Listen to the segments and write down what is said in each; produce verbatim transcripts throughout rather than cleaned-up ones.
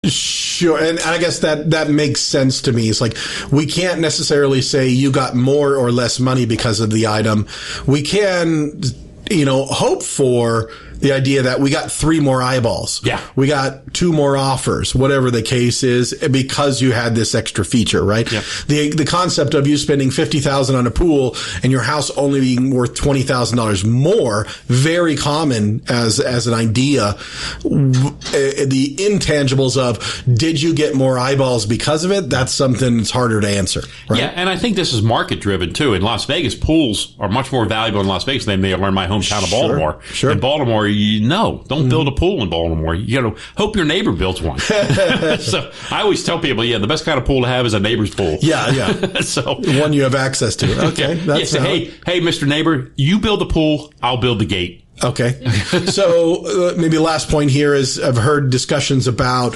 Sure. And I guess that, that makes sense to me. It's like, we can't necessarily say you got more or less money because of the item. We can, you know, hope for the idea that we got three more eyeballs. Yeah. We got two more offers, whatever the case is, because you had this extra feature, right? Yep. The the concept of you spending fifty thousand dollars on a pool and your house only being worth twenty thousand dollars more, very common as as an idea. The intangibles of, did you get more eyeballs because of it? That's something that's harder to answer, right? Yeah, and I think this is market driven too. In Las Vegas, pools are much more valuable in Las Vegas than they are in my hometown of Baltimore. Sure, sure. In Baltimore, you know, don't mm. build a pool in Baltimore. You know, hope your neighbor builds one. So I always tell people, yeah, the best kind of pool to have is a neighbor's pool. Yeah, yeah. So one you have access to. Okay. Yeah, That's yeah, so, hey, hey, Mister Neighbor, you build the pool, I'll build the gate. Okay. So uh, maybe last point here is, I've heard discussions about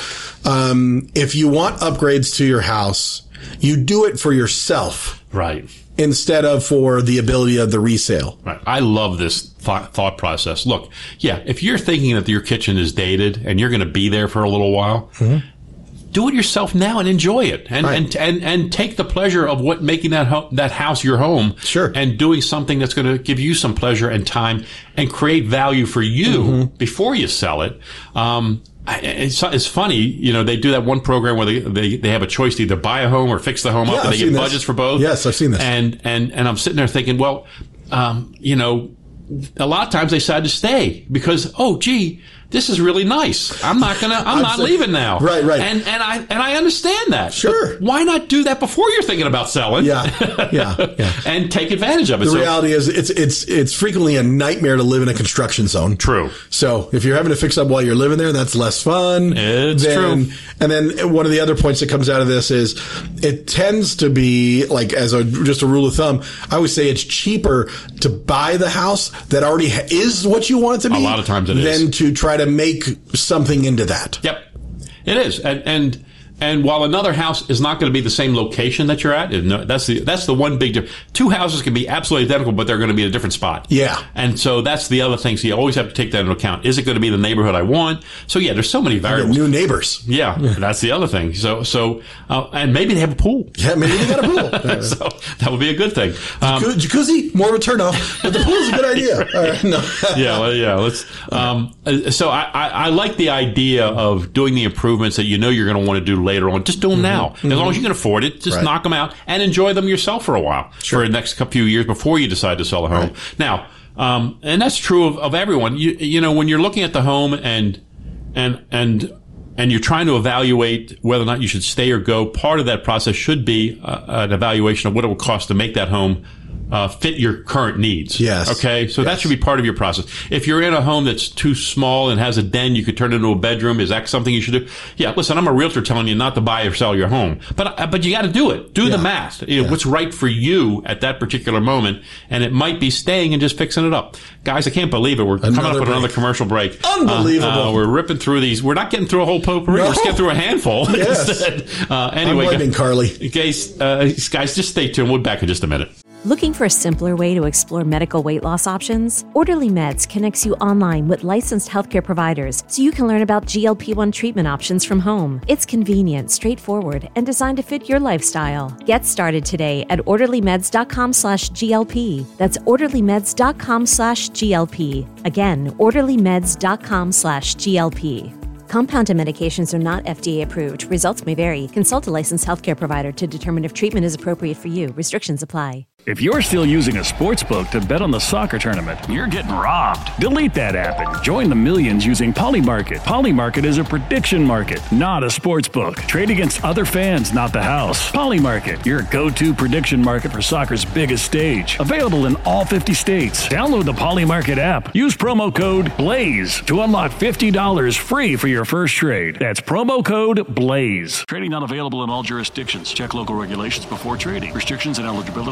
um, if you want upgrades to your house, you do it for yourself. Right. Instead of for the ability of the resale. Right. I love this thought, thought process. Look, yeah, if you're thinking that your kitchen is dated and you're going to be there for a little while, mm-hmm. do it yourself now and enjoy it, and right. and, and and take the pleasure of what making that ho- that house your home. Sure. And doing something that's going to give you some pleasure and time and create value for you mm-hmm. before you sell it. Um, It's, it's funny, you know, they do that one program where they, they, they have a choice to either buy a home or fix the home yeah, up, and I've they get this. budgets for both. Yes, I've seen this. And, and, and I'm sitting there thinking, well, um, you know, a lot of times they decide to stay because, oh, gee, this is really nice. I'm not gonna, I'm, I'm not saying, leaving now. Right, right. And, and I, and I understand that. Sure. But why not do that before you're thinking about selling? Yeah, yeah, yeah. And take advantage of it. The so, reality is it's, it's, it's frequently a nightmare to live in a construction zone. True. So if you're having to fix up while you're living there, that's less fun. It's then, true. And then one of the other points that comes out of this is it tends to be like, as a, just a rule of thumb, I always say it's cheaper to buy the house that already ha- is what you want it to be. A lot of times it than is. Than to try to make something into that. Yep, it is, and and and while another house is not going to be the same location that you're at, that's the that's the one big difference. Two houses can be absolutely identical, but they're going to be in a different spot. Yeah, and so that's the other thing. So you always have to take that into account. Is it going to be the neighborhood I want? So yeah, there's so many variables. New neighbors. Yeah, yeah, that's the other thing. So so uh, and maybe they have a pool. Yeah, maybe they got a pool. So that would be a good thing. Um, Jacuzzi, more of a turnoff, but the pool's a good idea. All right, no. yeah, well, yeah. Let's. Um, so I, I I like the idea of doing the improvements that you know you're going to want to do later on. Just do them now. Mm-hmm. As long as you can afford it, just right. knock them out and enjoy them yourself for a while, sure. for the next few years before you decide to sell a home. Right. Now, um, and that's true of, of everyone. You, you know, when you're looking at the home and, and, and, and you're trying to evaluate whether or not you should stay or go, part of that process should be uh, an evaluation of what it will cost to make that home Uh, fit your current needs. Yes. Okay. So yes. that should be part of your process. If you're in a home that's too small and has a den you could turn into a bedroom, is that something you should do? Yeah. Listen, I'm a realtor telling you not to buy or sell your home, but uh, but you got to do it. Do yeah. the math. You know, yeah. What's right for you at that particular moment, and it might be staying and just fixing it up. Guys, I can't believe it. We're another coming up with another commercial break. Unbelievable. Uh, uh, we're ripping through these. We're not getting through a whole potpourri. No. We're just getting through a handful. Yes. Instead. Uh, anyway, I'm blaming guys, Carly. Guys, uh, guys, just stay tuned. We'll be back in just a minute. Looking for a simpler way to explore medical weight loss options? Orderly Meds connects you online with licensed healthcare providers so you can learn about G L P one treatment options from home. It's convenient, straightforward, and designed to fit your lifestyle. Get started today at orderlymeds.com slash GLP. That's orderlymeds.com slash GLP. Again, orderlymeds.com slash GLP. Compounded medications are not F D A approved. Results may vary. Consult a licensed healthcare provider to determine if treatment is appropriate for you. Restrictions apply. If you're still using a sports book to bet on the soccer tournament, you're getting robbed. Delete that app and join the millions using Polymarket. Polymarket is a prediction market, not a sports book. Trade against other fans, not the house. Polymarket, your go-to prediction market for soccer's biggest stage. Available in all fifty states. Download the Polymarket app. Use promo code BLAZE to unlock fifty dollars free for your first trade. That's promo code BLAZE. Trading not available in all jurisdictions. Check local regulations before trading. Restrictions and eligibility apply.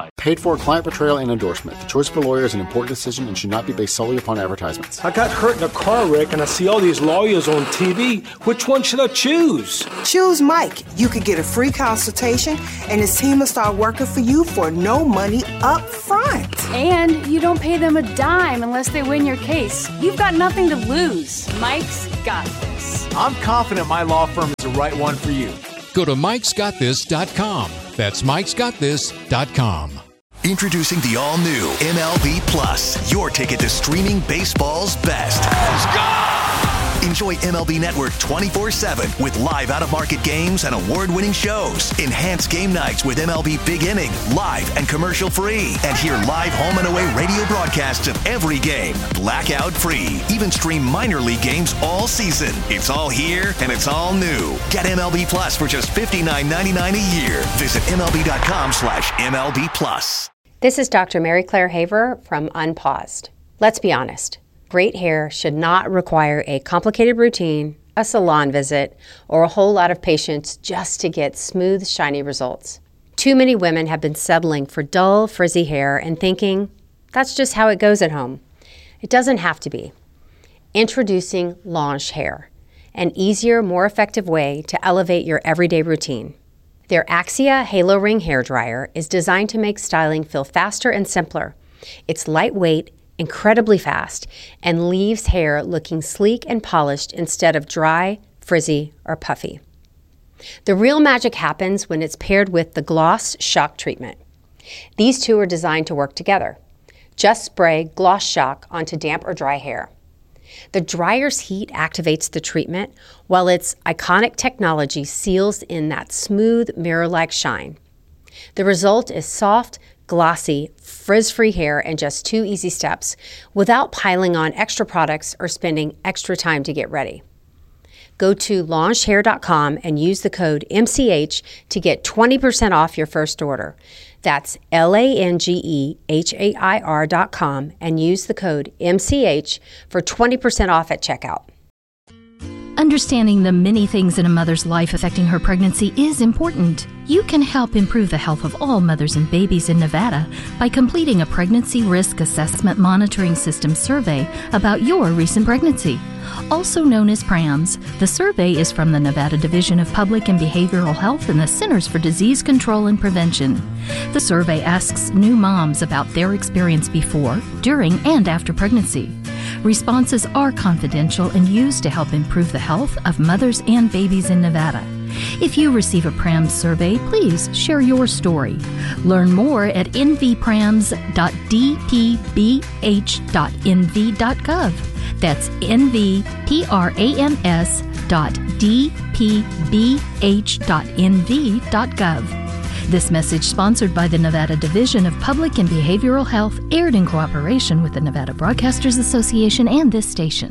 apply. Paid for client portrayal and endorsement. The choice of a lawyer is an important decision and should not be based solely upon advertisements. I got hurt in a car wreck and I see all these lawyers on T V. Which one should I choose? Choose Mike. You could get a free consultation and his team will start working for you for no money up front. And you don't pay them a dime unless they win your case. You've got nothing to lose. Mike's got this. I'm confident my law firm is the right one for you. Go to mikes got this dot com. That's mikes got this dot com. Introducing the all-new M L B Plus, your ticket to streaming baseball's best. Let's go! Enjoy M L B Network twenty-four seven with live out-of-market games and award-winning shows. Enhance game nights with M L B Big Inning, live and commercial-free. And hear live home and away radio broadcasts of every game, blackout-free. Even stream minor league games all season. It's all here and it's all new. Get M L B Plus for just fifty-nine ninety-nine a year. Visit MLB.com slash MLB Plus. This is Doctor Mary Claire Haver from Unpaused. Let's be honest. Great hair should not require a complicated routine, a salon visit, or a whole lot of patience just to get smooth, shiny results. Too many women have been settling for dull, frizzy hair and thinking, that's just how it goes at home. It doesn't have to be. Introducing Launch Hair, an easier, more effective way to elevate your everyday routine. Their Axia Halo Ring Hair Dryer is designed to make styling feel faster and simpler. It's lightweight, incredibly fast, and leaves hair looking sleek and polished instead of dry, frizzy, or puffy. The real magic happens when it's paired with the Gloss Shock Treatment. These two are designed to work together. Just spray Gloss Shock onto damp or dry hair. The dryer's heat activates the treatment, while its iconic technology seals in that smooth, mirror-like shine. The result is soft, glossy, frizz-free hair in just two easy steps, without piling on extra products or spending extra time to get ready. Go to launch hair dot com and use the code M C H to get twenty percent off your first order. That's L A N G E H A I R dot com and use the code M C H for twenty percent off at checkout. Understanding the many things in a mother's life affecting her pregnancy is important. You can help improve the health of all mothers and babies in Nevada by completing a Pregnancy Risk Assessment Monitoring System survey about your recent pregnancy. Also known as PRAMS, the survey is from the Nevada Division of Public and Behavioral Health and the Centers for Disease Control and Prevention. The survey asks new moms about their experience before, during, and after pregnancy. Responses are confidential and used to help improve the health of mothers and babies in Nevada. If you receive a PRAMS survey, please share your story. Learn more at n v prams dot d p b h dot n v dot gov. That's n v prams dot d p b h dot n v dot gov. This message, sponsored by the Nevada Division of Public and Behavioral Health, aired in cooperation with the Nevada Broadcasters Association and this station.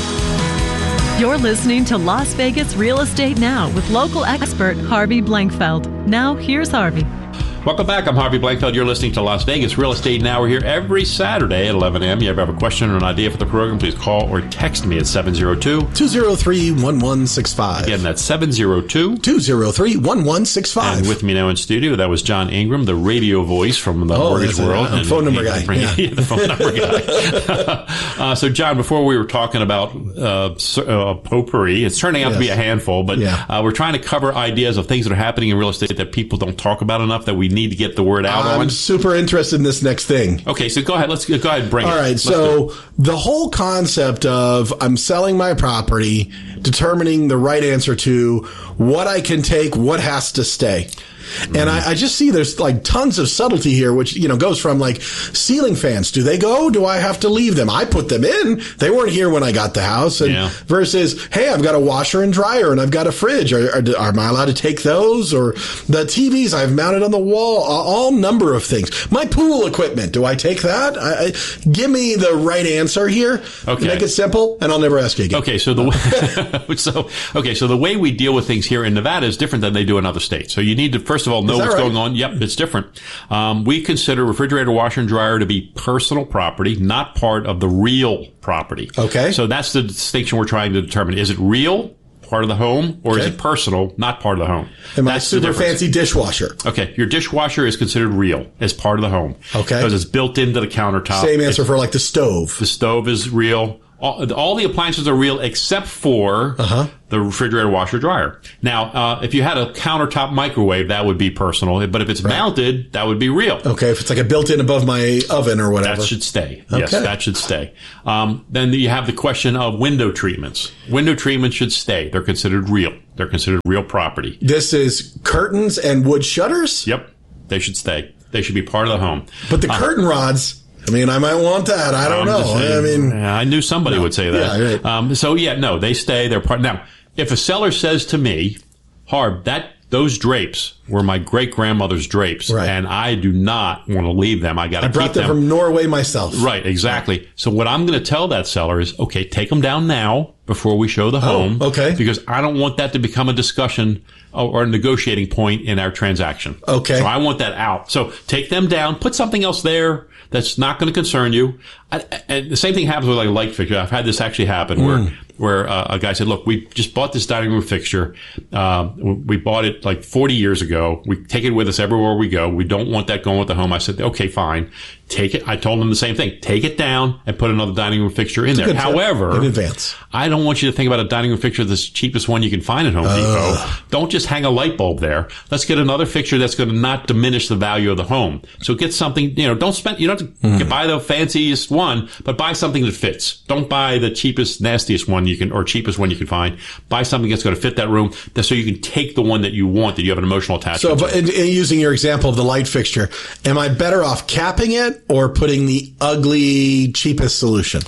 You're listening to Las Vegas Real Estate Now with local expert Harvey Blankfeld. Now, here's Harvey. Welcome back. I'm Harvey Blankfeld. You're listening to Las Vegas Real Estate Now. We're here every Saturday at eleven a.m. You ever have a question or an idea for the program, please call or text me at seven oh two, two oh three, one one six five. Again, that's seven oh two, two oh three, one one six five. And with me now in studio, that was John Ingram, the radio voice from the oh, mortgage world. A, a phone number guy. Yeah. yeah, the phone number guy. uh, so, John, before we were talking about uh, uh, potpourri, it's turning out yes. to be a handful, but yeah. uh, we're trying to cover ideas of things that are happening in real estate that people don't talk about enough, that we need to get the word out. I'm on. super interested in this next thing. Okay, so go ahead. Let's go ahead and bring All it. All right, Let's so the whole concept of I'm selling my property, determining the right answer to what I can take, what has to stay. And I, I just see there's like tons of subtlety here, which, you know, goes from like ceiling fans. Do they go? Do I have to leave them? I put them in. They weren't here when I got the house. And yeah. versus, hey, I've got a washer and dryer and I've got a fridge. Are, are, are am I allowed to take those? Or the T Vs I've mounted on the wall, all number of things. My pool equipment. Do I take that? I, I, give me the right answer here. Okay. Make it simple and I'll never ask you again. Okay. So the, way, so, okay. So the way we deal with things here in Nevada is different than they do in other states. So you need to, first First of all, know what's right? going on. Yep, it's different. Um, we consider refrigerator, washer, and dryer to be personal property, not part of the real property. Okay. So that's the distinction we're trying to determine. Is it real part of the home, or Okay. is it personal, not part of the home? And my That's the super difference. fancy dishwasher. Okay, your dishwasher is considered real as part of the home. Okay. Because it's built into the countertop. Same answer It's- for like the stove. The stove is real. All, all the appliances are real except for Uh-huh. the refrigerator, washer, dryer. Now, uh, if you had a countertop microwave, that would be personal. But if it's mounted, that would be real. Okay, if it's like a built-in above my oven or whatever. That should stay. Yes, Okay. that should stay. Um, then you have the question of window treatments. Window treatments should stay. They're considered real. They're considered real property. This is curtains and wood shutters? Yep. They should stay. They should be part of the home. But the Uh, curtain rods... I mean, I might want that. I don't I'm know. just saying, I mean, yeah, I knew somebody No. would say that. Yeah, right. um, so yeah, no, they stay. They're part. Now, if a seller says to me, "Harb, that those drapes were my great grandmother's drapes, Right. and I do not want to leave them. I got to I keep brought them them." from Norway myself. Right, exactly. So what I'm going to tell that seller is, okay, take them down now before we show the home. Oh, okay. Because I don't want that to become a discussion or a negotiating point in our transaction. Okay. So I want that out. So take them down, put something else there that's not going to concern you. I, and the same thing happens with like a light fixture. I've had this actually happen Mm. where where uh, a guy said, "Look, we just bought this dining room fixture. Um, we bought it like forty years ago. We take it with us everywhere we go. We don't want that going with the home." I said, "Okay, fine. Take it." I told him the same thing. Take it down and put another dining room fixture in It's a there. good tip. However, In advance. I don't want you to think about a dining room fixture that's the cheapest one you can find at Home Depot. Don't just hang a light bulb there. Let's get another fixture that's going to not diminish the value of the home. So get something, you know, don't spend, you don't have to buy the fanciest one, but buy something that fits. Don't buy the cheapest, nastiest one you can, or cheapest one you can find. Buy something that's going to fit that room that so you can take the one that you want, that you have an emotional attachment So, to. but in, in using your example of the light fixture, am I better off capping it or putting the ugly, cheapest solution?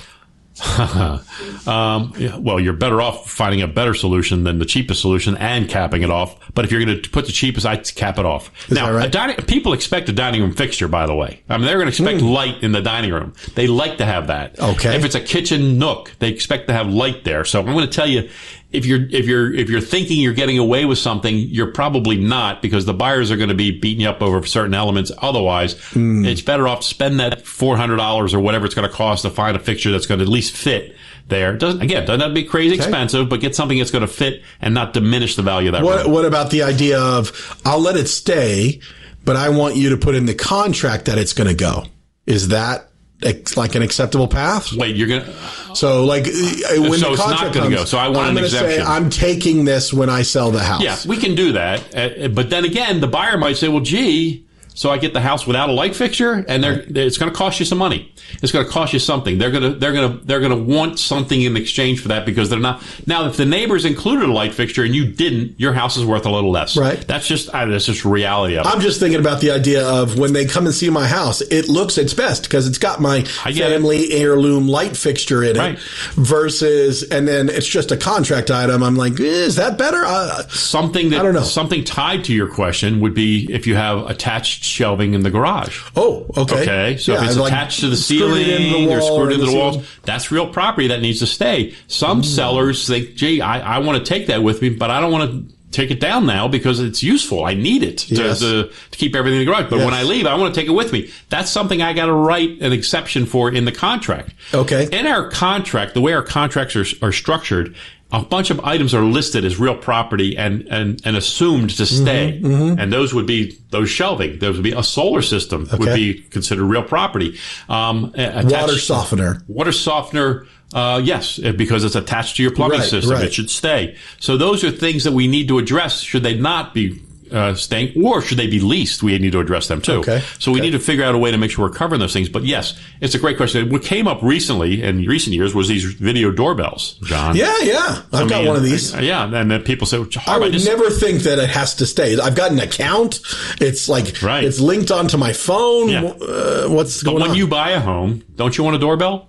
um, yeah, well, you're better off finding a better solution than the cheapest solution and capping it off. But if you're going to put the cheapest, I'd cap it off. Is now, that right? a dining, people expect a dining room fixture, by the way. I mean, they're going to expect light in the dining room. They like to have that. Okay. If it's a kitchen nook, they expect to have light there. So I'm going to tell you, if you're if you're if you're thinking you're getting away with something, you're probably not, because the buyers are going to be beating you up over certain elements. Otherwise, it's better off to spend that four hundred dollars or whatever it's going to cost to find a fixture that's going to at least fit there. Doesn't again doesn't have to be crazy Okay. expensive, but get something that's going to fit and not diminish the value of that What, room. what about the idea of, I'll let it stay, but I want you to put in the contract that it's going to go? Is that ex- like an acceptable path? Wait, you're gonna So, like, uh, when So the it's not contract gonna comes, go. So I want I'm an gonna exemption. say, I'm taking this when I sell the house. Yeah, we can do that. Uh, but then again, the buyer might say, well, gee, so I get the house without a light fixture, and they're, it's going to cost you some money. It's going to cost you something. They're going to, they're going to, they're going to want something in exchange for that, because they're not. Now, if the neighbors included a light fixture and you didn't, your house is worth a little less. Right. That's just, uh, that's just reality of it. I'm just thinking about the idea of when they come and see my house, it looks its best because it's got my I get it. family heirloom light fixture in Right. it versus, and then it's just a contract item. I'm like, eh, is that better? Uh, Something that, I don't know. something tied to your question would be if you have attached shelving in the garage. oh, okay. Okay, so Yeah, if it's like attached to the screwed it ceiling into the or wall screwed or into the walls, ceiling. that's real property that needs to stay. Some Mm. sellers think, gee, I, I want to take that with me, but I don't want to take it down now because it's useful. I need it to, Yes. to, to keep everything in the garage. But Yes. when I leave, I want to take it with me. That's something I got to write an exception for in the contract. Okay. In our contract, the way our contracts are, are structured, a bunch of items are listed as real property and, and, and assumed to stay. Mm-hmm, And those would be those shelving. Those would be a solar system would Okay. be considered real property. Um, attached- Water softener. Water softener. Uh, yes, eh, because it's attached to your plumbing Right, system. right. It should stay. So those are things that we need to address. Should they not be uh, staying, or should they be leased? We need to address them too. Okay. So we Okay. need to figure out a way to make sure we're covering those things. But yes, it's a great question. What came up recently in recent years was these video doorbells, John. Yeah, yeah. I've I got mean, one of these. uh, Yeah, and then people say, I Harb, I would just, never think that it has to stay. I've got an account. It's like, Right. it's linked onto my phone. Yeah. Uh, what's But going when on? you buy a home, don't you want a doorbell?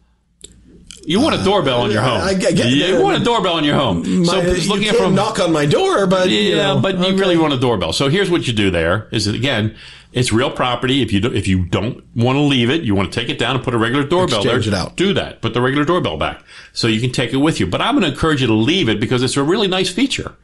You want a doorbell in your home. I- I get you that. want a doorbell in your home. so My- it's you looking at can't from knock on my door, but yeah, you know, but you okay. really want a doorbell. So here's what you do there is that, again, it's real property. If you do, if you don't want to leave it, you want to take it down and put a regular doorbell Exchange there. it out. Do that. Put the regular doorbell back so you can take it with you. But I'm going to encourage you to leave it because it's a really nice feature.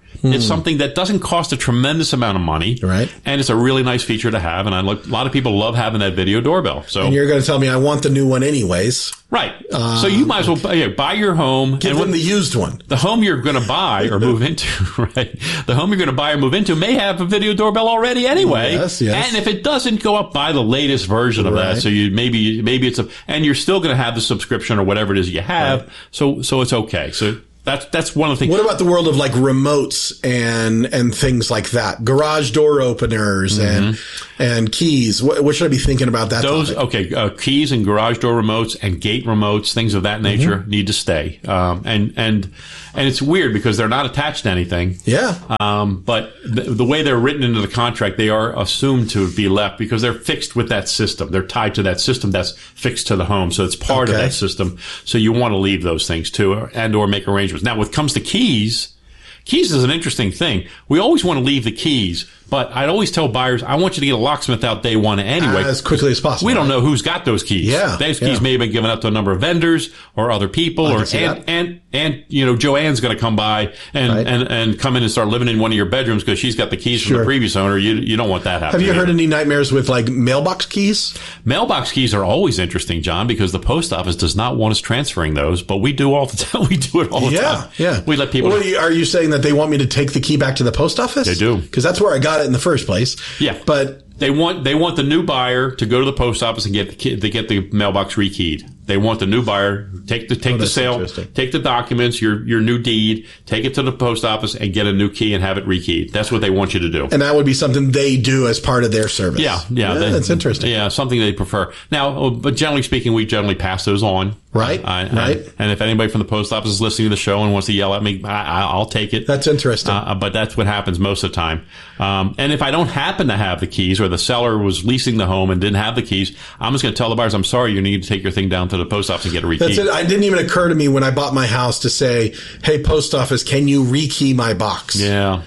Hmm. It's something that doesn't cost a tremendous amount of money. Right. And it's a really nice feature to have. And I look, a lot of people love having that video doorbell. So and you're going to tell me I want the new one anyways. Right. Uh, so you might as well buy, buy your home. Give and them the used one. The home you're going to buy or move into, right? The home you're going to buy or move into may have a video doorbell already anyway. Yes, yes. And if it doesn't, go up, buy the latest version of right. that. So you maybe, maybe it's a, and you're still going to have the subscription or whatever it is you have. Right. So, so it's okay. So, That's that's one of the things. What about the world of like remotes and and things like that? Garage door openers mm-hmm. and and keys. What, what should I be thinking about that? Those topic? okay, uh, keys and garage door remotes and gate remotes, things of that nature, mm-hmm. need to stay. Um, and and and it's weird because they're not attached to anything. Yeah. Um, but the, the way they're written into the contract, they are assumed to be left because they're fixed with that system. They're tied to that system that's fixed to the home, so it's part okay. of that system. So you want to leave those things too, and or make arrangements. Now, when it comes to keys, keys is an interesting thing. We always want to leave the keys, but I'd always tell buyers, I want you to get a locksmith out day one anyway. As quickly as possible. We don't know who's got those keys. Yeah. Those yeah. keys may have been given up to a number of vendors or other people, I or can see and, that. and and you know, Joanne's going to come by and, right. and and come in and start living in one of your bedrooms because she's got the keys sure. from the previous owner. You you don't want that happening. Have you heard any nightmares with like mailbox keys? Mailbox keys are always interesting, John, because the post office does not want us transferring those, but we do all the time. We do it all the yeah, time. Yeah, We let people. Well, are you saying that they want me to take the key back to the post office? They do, because that's where I got it in the first place. Yeah, but they want they want the new buyer to go to the post office and get the key, to get the mailbox rekeyed. They want the new buyer take the take oh, the sale, take the documents, your your new deed, take it to the post office and get a new key and have it rekeyed. That's what they want you to do. And that would be something they do as part of their service. Yeah, yeah, yeah they, that's interesting. Yeah, something they prefer. Now, but generally speaking, we generally pass those on. Right, I, right. And, and if anybody from the post office is listening to the show and wants to yell at me, I, I'll take it. That's interesting. Uh, but that's what happens most of the time. Um, and if I don't happen to have the keys, or the seller was leasing the home and didn't have the keys, I'm just going to tell the buyers, I'm sorry, you need to take your thing down to the post office and get a rekey. That's it. It didn't even occur to me when I bought my house to say, hey, post office, can you rekey my box? Yeah.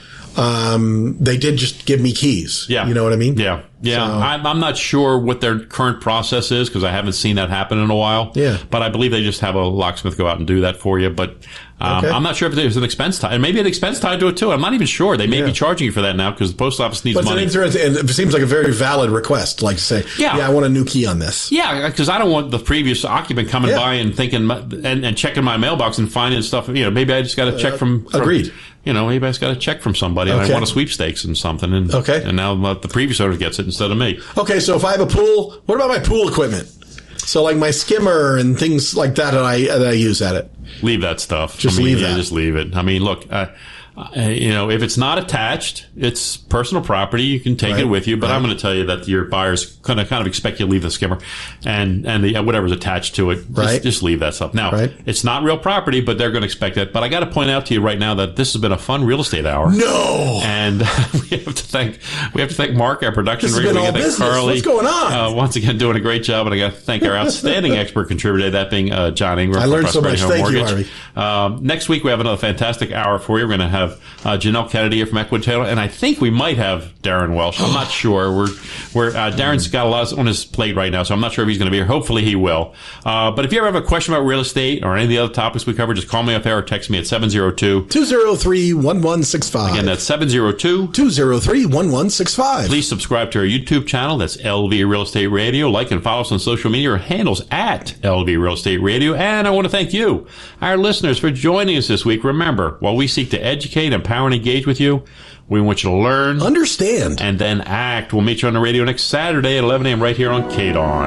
Um, they did just give me keys. Yeah. You know what I mean? Yeah. Yeah. So, I'm, I'm not sure what their current process is because I haven't seen that happen in a while. Yeah. But I believe they just have a locksmith go out and do that for you. But um, okay. I'm not sure if there's an expense tied. And maybe an expense tied to it too. I'm not even sure. They may yeah. be charging you for that now because the post office needs but money. It's an it seems like a very valid request. Like to say, yeah, yeah I want a new key on this. Yeah, because I don't want the previous occupant coming yeah. by and thinking and, and checking my mailbox and finding stuff. You know, maybe I just got a check from, from agreed. You know, maybe I just got a check from somebody and okay. I want a sweepstakes and something. And, okay. and now the previous owner gets it instead of me. Okay, so if I have a pool, what about my pool equipment? So like my skimmer and things like that that I, that I use at it. Leave that stuff. Just I mean, leave yeah, that. Just leave it. I mean, look, uh, uh, you know, if it's not attached, it's personal property. You can take right. it with you. But right. I'm going to tell you that your buyers kind of kind of expect you to leave the skimmer and and the, whatever's attached to it. Just, right. just leave that stuff. Now, right. it's not real property, but they're going to expect that. But I got to point out to you right now that this has been a fun real estate hour. No, and we have to thank we have to thank Mark, our production. This has been we all business. Carly, What's going on? Uh, once again, doing a great job, and I got to thank our outstanding expert contributor, that being uh, John Ingram. I from learned so much. Prosperity Home Thank Mortgage. you, Harvey. Um, next week we have another fantastic hour for you. We're going to have uh, Janelle Kennedy here from Equity Taylor, and I think we might have Darren Welsh. I'm not sure. We're we're uh, Darren's got a lot on his plate right now, so I'm not sure if he's going to be here. Hopefully he will. Uh, but if you ever have a question about real estate or any of the other topics we cover, just call me up there or text me at seven zero two, two zero three, one one six five. Again, that's seven zero two, two zero three, one one six five. Please subscribe to our YouTube channel. That's L V Real Estate Radio. Like and follow us on social media. Our handles at L V Real Estate Radio. And I want to thank you, our listeners, for joining us this week. Remember, while we seek to educate, empower, and engage with you, we want you to learn, understand, and then act. We'll meet you on the radio next Saturday at eleven a.m. right here on K D O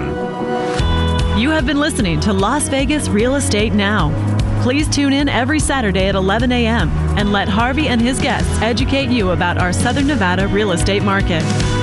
N. You have been listening to Las Vegas Real Estate Now. Please tune in every Saturday at eleven a.m. and let Harvey and his guests educate you about our Southern Nevada real estate market.